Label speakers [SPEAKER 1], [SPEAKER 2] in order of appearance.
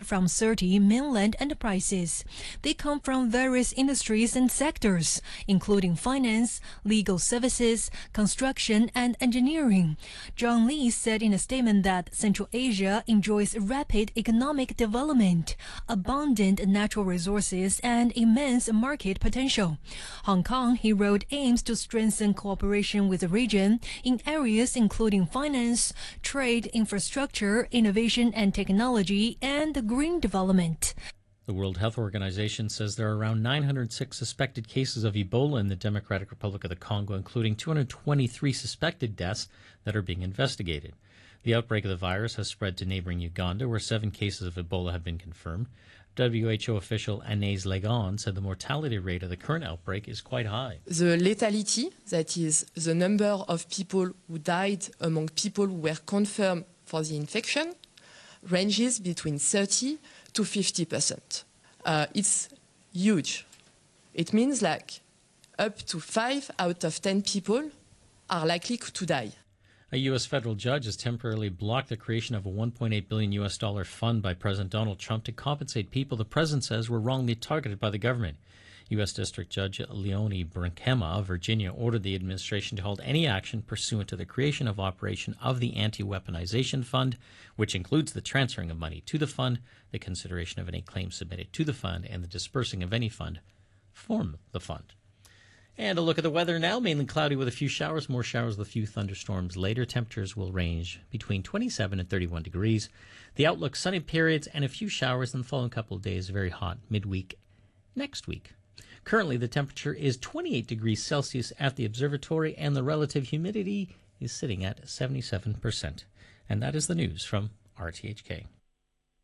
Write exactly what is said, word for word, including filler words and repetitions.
[SPEAKER 1] from thirty mainland enterprises. They come from various industries and sectors, including finance, legal services, construction, and engineering. Zhang Li said in a statement that Central Asia enjoys rapid economic development, abundant natural resources, and immense market potential. Hong Kong, he wrote, aims to strengthen cooperation with the region in areas including finance, trade, infrastructure, innovation and technology, and green development.
[SPEAKER 2] The World Health Organization says there are around nine hundred six suspected cases of Ebola in the Democratic Republic of the Congo, including two hundred twenty-three suspected deaths that are being investigated. The outbreak of the virus has spread to neighboring Uganda, where seven cases of Ebola have been confirmed. W H O official Agnès Legon said the mortality rate of the current outbreak is quite high.
[SPEAKER 3] The lethality, that is the number of people who died among people who were confirmed for the infection, ranges between thirty to fifty percent. Uh, it's huge. It means like up to five out of ten people are likely to die.
[SPEAKER 2] A U S federal judge has temporarily blocked the creation of a one point eight billion U S dollar fund by President Donald Trump to compensate people the president says were wrongly targeted by the government. U S District Judge Leonie Brinkema of Virginia ordered the administration to hold any action pursuant to the creation of operation of the Anti-Weaponization Fund, which includes the transferring of money to the fund, the consideration of any claims submitted to the fund, and the dispersing of any fund from the fund. And a look at the weather now. Mainly cloudy with a few showers, more showers with a few thunderstorms later. Temperatures will range between twenty-seven and thirty-one degrees. The outlook, sunny periods and a few showers in the following couple of days. Very hot midweek next week. Currently, the temperature is twenty-eight degrees Celsius at the observatory, and the relative humidity is sitting at seventy-seven percent. And that is the news from R T H K.